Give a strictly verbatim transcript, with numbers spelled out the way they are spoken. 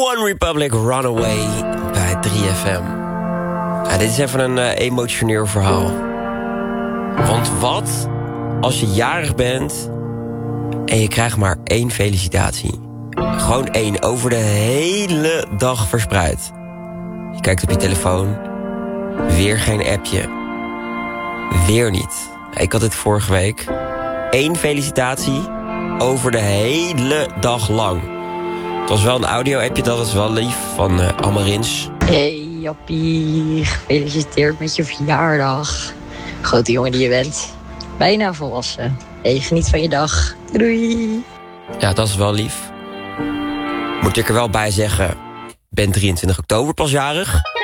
One Republic Runaway bij drie F M. Ja, dit is even een uh, emotioneel verhaal. Want wat als je jarig bent en je krijgt maar één felicitatie? Gewoon één, over de hele dag verspreid. Je kijkt op je telefoon, weer geen appje. Weer niet. Ik had dit vorige week. Eén felicitatie over de hele dag lang. Het was wel een audio-appje, dat was wel lief, van uh, Amarins. Hey Jappie, gefeliciteerd met je verjaardag. Grote jongen die je bent. Bijna volwassen. Hey, geniet van je dag. Doei. Ja, dat is wel lief. Moet ik er wel bij zeggen, ik ben drieëntwintig oktober pas jarig.